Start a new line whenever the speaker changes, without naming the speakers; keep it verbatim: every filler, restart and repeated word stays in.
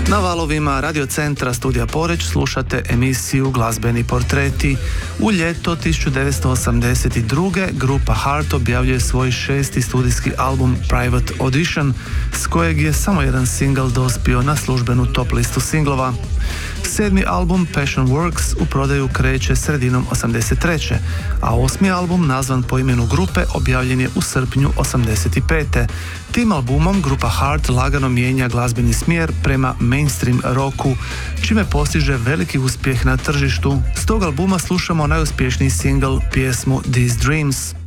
Na valovima Radio Centra Studija Poreč slušate emisiju Glazbeni portreti. U ljeto tisuću devetsto osamdeset druge. grupa Heart objavljuje svoj šesti studijski album Private Audition, s kojeg je samo jedan singl dospio na službenu top listu singlova. Sedmi album Passion Works u prodaju kreće sredinom osamdeset treće. a osmi album, nazvan po imenu grupe, objavljen je u srpnju osamdeset pete. Tim albumom grupa Heart lagano mijenja glazbeni smjer prema mainstream rocku, čime postiže veliki uspjeh na tržištu. S tog albuma slušamo najuspješniji singl, pjesmu These Dreams.